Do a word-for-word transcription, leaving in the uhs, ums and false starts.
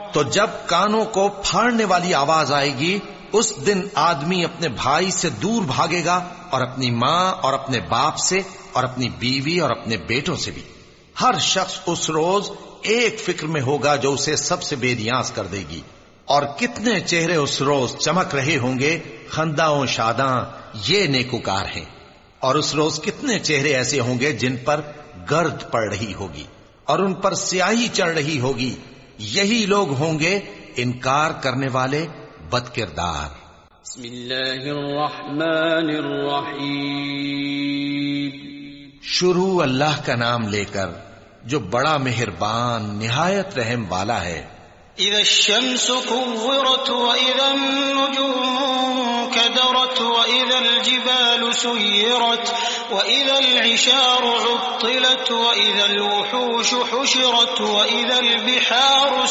तो जब कानों को फाड़ने वाली आवाज आएगी, उस दिन आदमी अपने भाई से दूर भागेगा और अपनी माँ और अपने बाप से और अपनी बीवी और अपने बेटों से भी। हर शख्स उस रोज एक फिक्र में होगा जो उसे सबसे बेनियाज कर देगी। और कितने चेहरे उस रोज चमक रहे होंगे, खंदाओं शादां ये नेकुकार हैं। और उस रोज कितने चेहरे ऐसे होंगे जिन पर गर्द पड़ रही होगी और उन पर स्याही चढ़ रही होगी। यही लोग होंगे इनकार करने वाले बदकिरदार। बिस्मिल्लाहिर्रहमानिर्रहीम। शुरू अल्लाह का नाम लेकर जो बड़ा मेहरबान निहायत रहम वाला है। इज़ा शम्सु कुव्विरत व इज़ा नुजूमु कदरत व इज़ा जिबालु सुय्यरत व इज़ा इशारु उत्तिलत व इज़ा वुहूशु हुशिरत व इज़ा बिहारु